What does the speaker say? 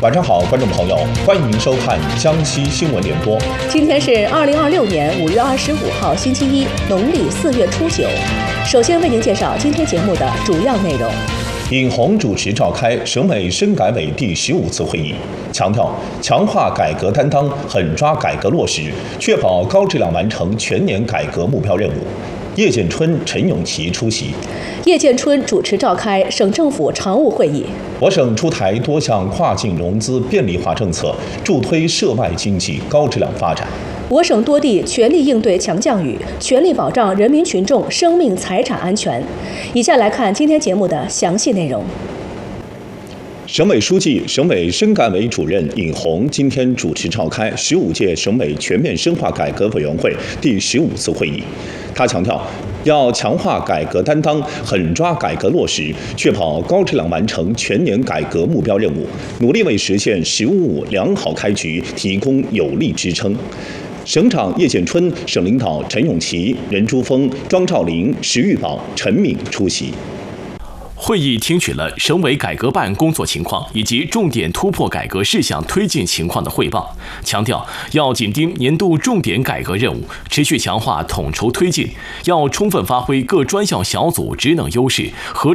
晚上好，观众朋友，欢迎您收看江西新闻联播。 今天是2026年5月25号，星期一，农历4月初9。首先为您介绍今天节目的主要内容。 尹红主持召开省委深改委第15次会议，强调强化改革担当，狠抓改革落实，确保高质量完成全年改革目标任务。叶建春、陈永琪出席。 叶建春主持召开省政府常务会议。 我省出台多项跨境融资便利化政策，助推涉外经济高质量发展。 我省多地全力应对强降雨，全力保障人民群众生命财产安全。以下来看今天节目的详细内容。 省委书记、省委深改委主任尹红今天主持召开15届省委全面深化改革委员会第15次会议。他强调，要强化改革担当，狠抓改革落实，确保高质量完成全年改革目标任务，努力为实现“十五五”良好开局提供有力支撑。省长叶建春、省领导陈永琪、任珠峰、庄兆林、石玉宝、陈敏出席。 会议听取了省委改革办工作情况以及重点突破改革事项推进情况的汇报，强调要紧盯年度重点改革任务，持续强化统筹推进，要充分发挥各专项小组职能优势，合